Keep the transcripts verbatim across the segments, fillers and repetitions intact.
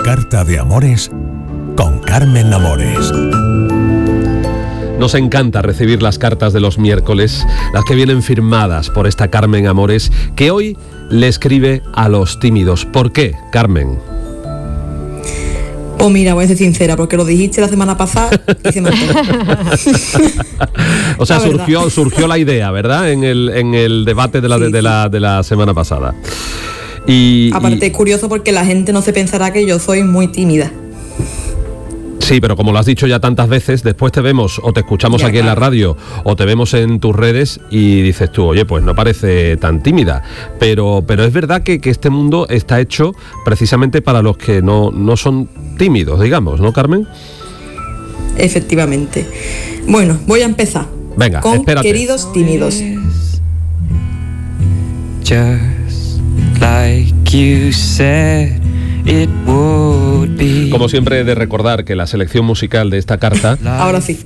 Carta de Amores con Carmen Amores. Nos encanta recibir las cartas de los miércoles, las que vienen firmadas por esta Carmen Amores, que hoy le escribe a los tímidos. ¿Por qué, Carmen? Pues mira, voy a ser sincera, porque lo dijiste la semana pasada y se me antojó. O sea, la surgió, surgió la idea, ¿verdad? En el, en el debate de la, Sí, de, de sí. la, de la semana pasada. Y, Aparte y- es curioso porque la gente no se pensará que yo soy muy tímida. Sí, pero como lo has dicho ya tantas veces, después te vemos o te escuchamos Ya, aquí en la claro. radio o te vemos en tus redes y dices tú, oye, pues no parece tan tímida. Pero, pero es verdad que, que este mundo está hecho precisamente para los que no, no son tímidos, digamos, ¿no, Carmen? Efectivamente. Bueno, voy a empezar. Venga, con espérate. Queridos tímidos. Just like you said it would be. Como siempre, he de recordar que la selección musical de esta carta Ahora sí.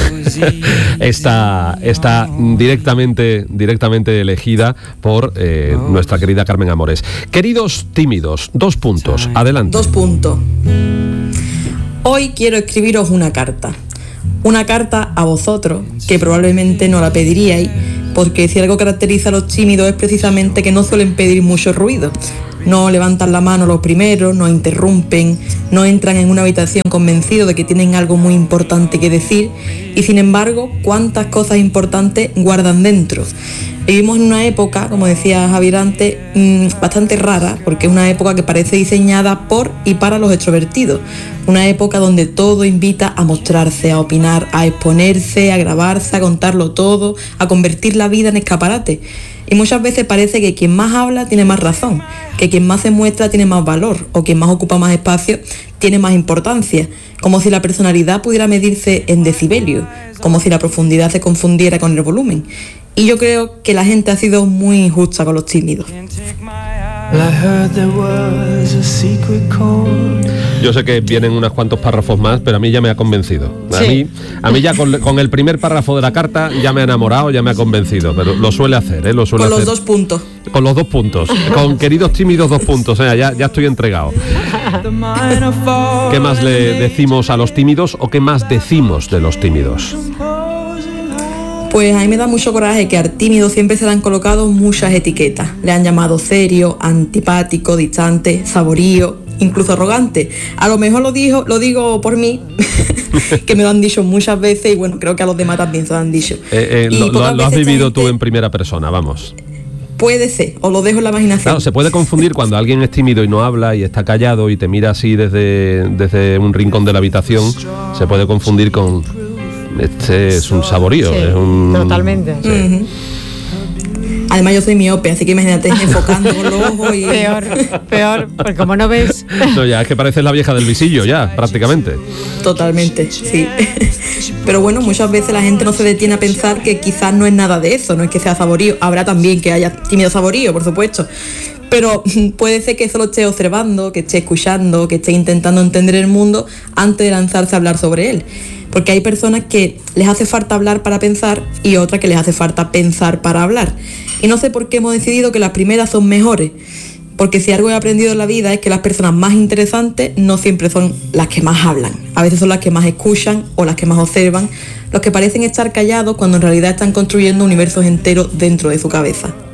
está, está directamente, directamente elegida por eh, nuestra querida Carmen Amores. Queridos tímidos, dos puntos, adelante. Dos puntos. Hoy quiero escribiros una carta. Una carta a vosotros, que probablemente no la pediríais, porque si algo caracteriza a los tímidos es precisamente que no suelen pedir mucho ruido. No levantan la mano los primeros, no interrumpen, no entran en una habitación convencidos de que tienen algo muy importante que decir y sin embargo, cuántas cosas importantes guardan dentro. Vivimos en una época, como decía Javier antes, mmm, bastante rara, porque es una época que parece diseñada por y para los extrovertidos. Una época donde todo invita a mostrarse, a opinar, a exponerse, a grabarse, a contarlo todo, a convertir la vida en escaparate. Y muchas veces parece que quien más habla tiene más razón, que quien más se muestra tiene más valor, o quien más ocupa más espacio tiene más importancia, como si la personalidad pudiera medirse en decibelios, como si la profundidad se confundiera con el volumen. Y yo creo que la gente ha sido muy injusta con los tímidos. Yo sé que vienen unos cuantos párrafos más, pero a mí ya me ha convencido. A Sí. mí, a mí ya con, con el primer párrafo de la carta ya me ha enamorado, ya me ha convencido, pero lo suele hacer, ¿eh? Lo suele Con los hacer. dos puntos. Con los dos puntos. Con queridos tímidos dos puntos. O sea, ya, ya estoy entregado. ¿Qué más le decimos a los tímidos o qué más decimos de los tímidos? Pues a mí me da mucho coraje que al tímido siempre se le han colocado muchas etiquetas. Le han llamado serio, antipático, distante, saborío, incluso arrogante. A lo mejor lo, dijo, lo digo por mí, que me lo han dicho muchas veces y bueno, creo que a los demás también se lo han dicho. Eh, eh, Y lo, lo- pocas lo has veces esta vivido tú gente- en primera persona, vamos. Puede ser, o lo dejo en la imaginación. Claro, se puede confundir cuando alguien es tímido y no habla y está callado y te mira así desde, desde un rincón de la habitación. Se puede confundir con... Este es un saborío. Sí, es un... totalmente. Sí. Ujú. Además yo soy miope, así que imagínate enfocando con los ojos y... Peor, peor, porque como no ves. No, ya es que pareces la vieja del visillo ya, prácticamente. Totalmente, sí. Pero bueno, muchas veces la gente no se detiene a pensar que quizás no es nada de eso, no es que sea saborío. Habrá también que haya tímido saborío, por supuesto. Pero puede ser que solo esté observando, que esté escuchando, que esté intentando entender el mundo antes de lanzarse a hablar sobre él. Porque hay personas que les hace falta hablar para pensar y otras que les hace falta pensar para hablar. Y no sé por qué hemos decidido que las primeras son mejores. Porque si algo he aprendido en la vida es que las personas más interesantes no siempre son las que más hablan. A veces son las que más escuchan o las que más observan, los que parecen estar callados cuando en realidad están construyendo universos enteros dentro de su cabeza.